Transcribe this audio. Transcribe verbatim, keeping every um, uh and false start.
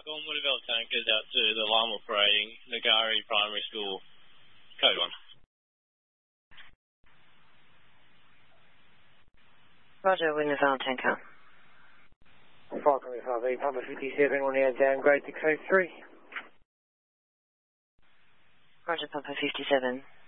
Gone Woodville tankers out to the Lama Operating, Nagari Primary School, code one. Roger, Woodville tanker. five five eight, Papa fifty-seven, on the downgrade to code three. Roger, Papa fifty-seven.